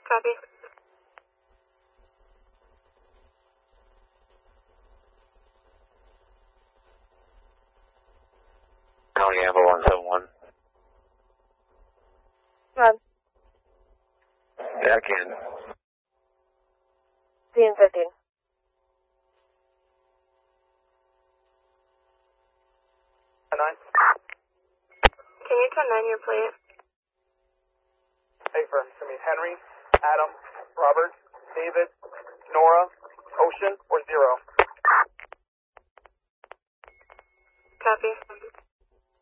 Copy. County Amber 171. Rob. Back in. CN15. Can you 10-9 your plate? Hey, firm. It's going to be Henry, Adam, Robert, David, Nora, Ocean, or 0. Copy.